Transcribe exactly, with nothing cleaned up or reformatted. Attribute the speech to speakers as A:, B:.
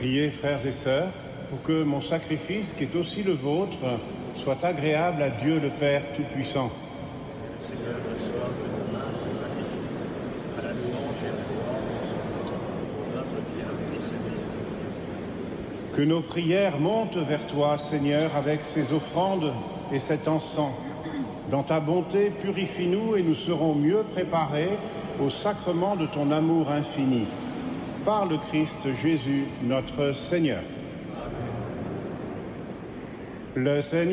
A: Priez, frères et sœurs, pour que mon sacrifice, qui est aussi le vôtre, soit agréable à Dieu le Père Tout-Puissant.
B: Seigneur, reçois de nos mains ce sacrifice, à la louange et à la gloire de son nom, pour notre bien et celui de Dieu.
A: Que nos prières montent vers toi, Seigneur, avec ces offrandes et cet encens. Dans ta bonté, purifie-nous et nous serons mieux préparés au sacrement de ton amour infini. Par le Christ Jésus, notre Seigneur. Le Seigneur